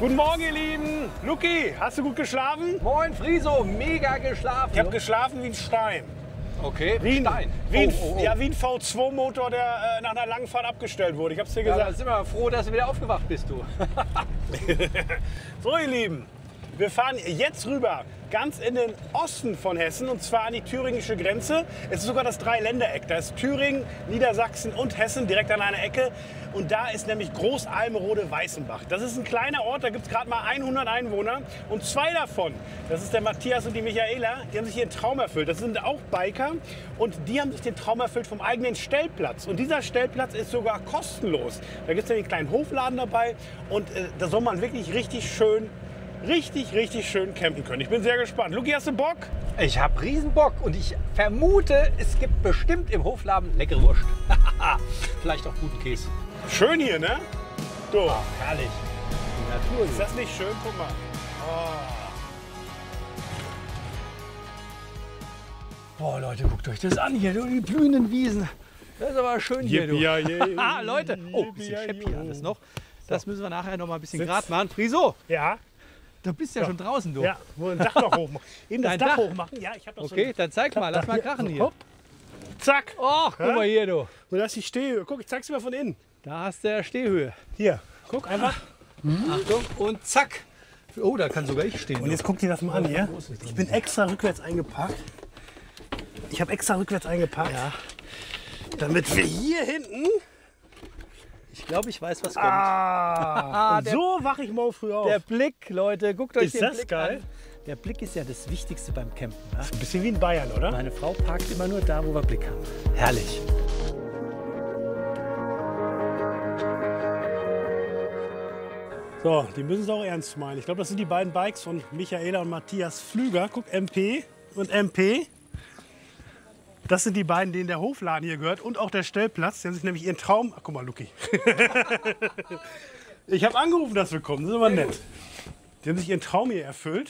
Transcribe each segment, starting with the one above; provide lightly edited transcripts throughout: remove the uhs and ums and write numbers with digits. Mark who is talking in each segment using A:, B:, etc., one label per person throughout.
A: Guten Morgen, ihr Lieben. Luki, hast du gut geschlafen?
B: Moin Friso, mega geschlafen.
A: Ich habe geschlafen wie ein Stein.
B: Okay,
A: Wie ein,
B: Stein.
A: Wie ein, Ja, wie ein V2-Motor, der nach einer langen Fahrt abgestellt wurde. Ich hab's dir
B: Ja, da
A: gesagt.
B: sind wir froh, dass du wieder aufgewacht bist, du.
A: So, ihr Lieben, wir fahren jetzt rüber, ganz in den Osten von Hessen, und zwar an die thüringische Grenze. Es ist sogar das Dreiländereck. Da ist Thüringen, Niedersachsen und Hessen direkt an einer Ecke. Und da ist nämlich Großalmerode-Weißenbach. Das ist ein kleiner Ort, da gibt es gerade mal 100 Einwohner. Und zwei davon, das ist der Matthias und die Michaela, die haben sich ihren Traum erfüllt. Das sind auch Biker und die haben sich den Traum erfüllt vom eigenen Stellplatz. Und dieser Stellplatz ist sogar kostenlos. Da gibt es einen kleinen Hofladen dabei und da soll man wirklich richtig schön campen können. Ich bin sehr gespannt. Luki, hast du Bock?
B: Ich hab riesen Bock und ich vermute, es gibt bestimmt im Hofladen leckere Wurst. Vielleicht auch guten Käse.
A: Schön hier, ne? Du.
B: Oh, herrlich. Die Natur.
A: Ist das nicht schön? Guck mal.
B: Boah, Leute, guckt euch das an hier, die blühenden Wiesen. Das ist aber schön hier, du. Leute, oh, ein bisschen scheppig hier alles noch. Das müssen wir nachher noch mal ein bisschen gerade machen. Friso,
A: Ja.
B: du bist ja schon draußen, du.
A: Ja, wo ein Dach noch hochmachen. Eben das
B: Dein
A: Dach
B: Dach?
A: hochmachen. Ja, ich habe doch
B: Okay, dann zeig mal, lass mal krachen hier.
A: Hopp. Zack.
B: Oh, guck mal hier, du.
A: Und das ist die Stehhöhe. Guck, ich zeig's dir mal von innen.
B: Da hast du ja Stehhöhe.
A: Hier. Guck einfach.
B: Achtung und zack. Oh, da kann sogar ich stehen.
A: Und jetzt guck dir das mal an hier. Ich bin extra rückwärts eingepackt. Ich habe extra rückwärts eingepackt.
B: Ja.
A: Damit wir hier hinten.
B: Ich glaube, ich weiß, was kommt.
A: Und
B: der-
A: so wache ich morgen früh auf.
B: Der Blick, Leute, guckt euch
A: Ist
B: den
A: das
B: Blick
A: geil?
B: an. Der Blick ist ja das Wichtigste beim Campen. Ne?
A: Ein bisschen wie in Bayern, oder?
B: Meine Frau parkt immer nur da, wo wir Blick haben. Herrlich.
A: So, die müssen es auch ernst meinen. Ich glaube, das sind die beiden Bikes von Michaela und Matthias Flüger. Guck, MP und MP. Das sind die beiden, denen der Hofladen hier gehört und auch der Stellplatz. Die haben sich nämlich ihren Traum... Ach, guck mal, Luki. Ich habe angerufen, dass wir kommen. Das ist aber nett. Die haben sich ihren Traum hier erfüllt.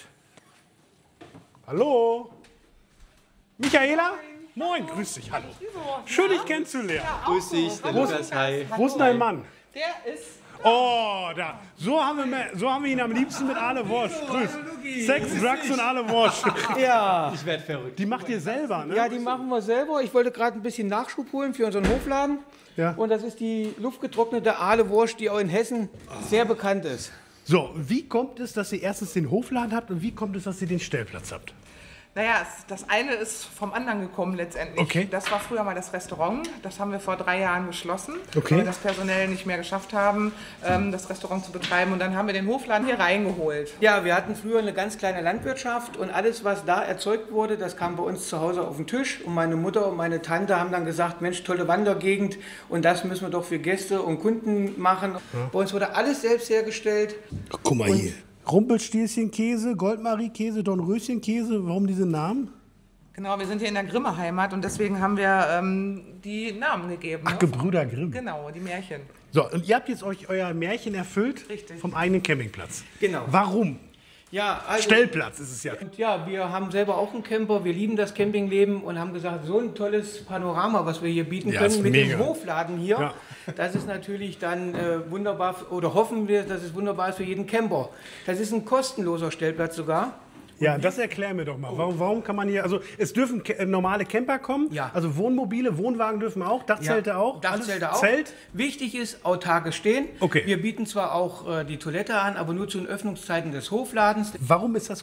A: Hallo? Michaela? Moin, grüß dich, hallo. Schön, dich kennenzulernen.
B: Grüß dich, der Lukas, hi.
A: Wo ist dein Mann?
C: Der ist.
A: Oh, da. So haben wir ihn am liebsten mit Ale Wosch. Grüß. Sex, Drugs und Ale Wosch.
C: Ja.
B: Ich werde verrückt.
A: Die macht ihr selber, ne?
C: Ja, die machen wir selber. Ich wollte gerade ein bisschen Nachschub holen für unseren Hofladen.
A: Ja.
C: Und das ist die luftgetrocknete Ahlewurst, die auch in Hessen sehr bekannt ist.
A: So, wie kommt es, dass ihr erstens den Hofladen habt und wie kommt es, dass ihr den Stellplatz habt?
D: Naja, das eine ist vom anderen gekommen letztendlich.
A: Okay.
D: Das war früher mal das Restaurant. Das haben wir vor 3 Jahren geschlossen,
A: Okay.
D: weil wir das personell nicht mehr geschafft haben, das Restaurant zu betreiben. Und dann haben wir den Hofladen hier reingeholt.
C: Ja, wir hatten früher eine ganz kleine Landwirtschaft und alles, was da erzeugt wurde, das kam bei uns zu Hause auf den Tisch. Und meine Mutter und meine Tante haben dann gesagt, Mensch, tolle Wandergegend und das müssen wir doch für Gäste und Kunden machen. Bei uns wurde alles selbst hergestellt.
A: Guck mal hier. Rumpelstilzchenkäse, Goldmarie-Käse, Dornröschenkäse. Warum diese Namen?
D: Genau, wir sind hier in der Grimme-Heimat und deswegen haben wir die Namen gegeben.
A: Ach,
D: ne?
A: Gebrüder Grimm.
D: Genau, die Märchen.
A: So, und ihr habt jetzt euch euer Märchen erfüllt
D: Richtig.
A: vom eigenen Campingplatz.
C: Genau.
A: Warum?
C: Ja, also,
A: Stellplatz ist es ja.
C: Und ja, wir haben selber auch einen Camper, wir lieben das Campingleben und haben gesagt, so ein tolles Panorama, was wir hier bieten
A: Ja,
C: können
A: ist
C: mit
A: mega.
C: dem Hofladen hier,
A: Ja.
C: das ist natürlich dann wunderbar, oder hoffen wir, dass es wunderbar ist für jeden Camper. Das ist ein kostenloser Stellplatz sogar.
A: Ja, das erklär mir doch mal. Warum kann man hier, also es dürfen normale Camper kommen,
C: Ja.
A: also Wohnmobile, Wohnwagen dürfen auch, Dachzelte auch?
C: Dachzelte
A: alles
C: auch.
A: Zelt?
C: Wichtig ist, autarkes Stehen.
A: Okay.
C: Wir bieten zwar auch die Toilette an, aber nur zu den Öffnungszeiten des Hofladens.
A: Warum ist das